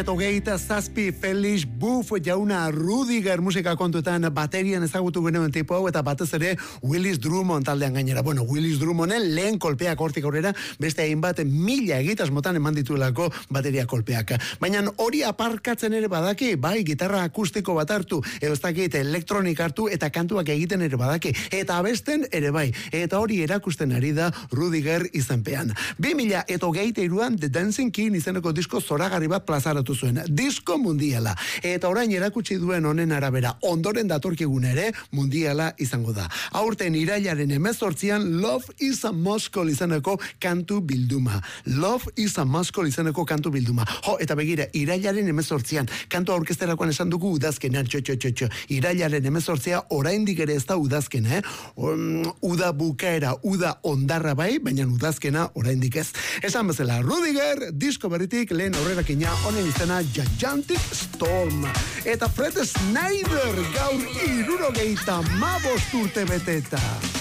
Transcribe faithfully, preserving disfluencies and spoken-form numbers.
Hogeita zazpi Felix Buff jauna Rudiger musika kontuetan baterian ezagutu genuen tipo hau eta batez ere Willis Drummond taldean gainera. Bueno, Willis Drummonden lehen kolpeak hortik aurrera beste hainbat mila egitasmotan eman dituelako bateria kolpeak. Baina hori aparkatzen ere badaki, bai gitarra akustiko bat hartu, edo ez dakit elektronik hartu eta kantuak egiten ere badaki, eta abesten ere bai. Eta hori erakusten ari da Rudiger izenpean. bi mila hogeita hiruan The Dancing King izeneko disko zoragarri bat plazaratu zuen, disko mundiala, eta orain erakutsi duen honen arabera ondoren datorkigun ere mundiala izango da. Aurten irailaren hemezortzian Love is a Moscow izeneko kantu bilduma. Love is a Moscow izeneko kantu bilduma. Jo, eta begira, irailaren hemezortzian kantu aurkezterakoan esan dugu udazkenean, txo, txo, txo, txo. Irailaren hemezortzia oraindik ere ez da udazken, eh? Um, uda bukaera, uda ondarra bai, baina udazkena oraindik ez. Esan bezala, Rudiger, disko berritik lehen aurrerakina honen izena Gigantic Storm. Eta Fred Snyder gaur hirurogeita hamabost urte beteta.